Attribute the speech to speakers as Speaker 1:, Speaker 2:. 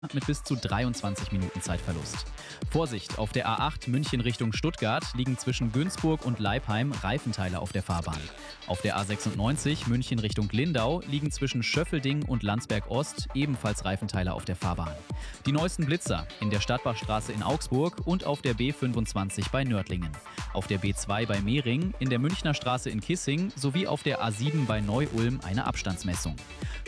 Speaker 1: mit bis zu 23 Minuten Zeitverlust. Vorsicht, auf der A8 München Richtung Stuttgart liegen zwischen Günzburg und Leipheim Reifenteile auf der Fahrbahn. Auf der A96 München Richtung Lindau liegen zwischen Schöffelding und Landsberg Ost ebenfalls Reifenteile auf der Fahrbahn. Die neuesten Blitzer in der Stadtbachstraße in Augsburg und auf der B25 bei Nördlingen. Auf der B2 bei Mehring, in der Münchner Straße in Kissing sowie auf der A7 bei Neu-Ulm eine Abstandsmessung.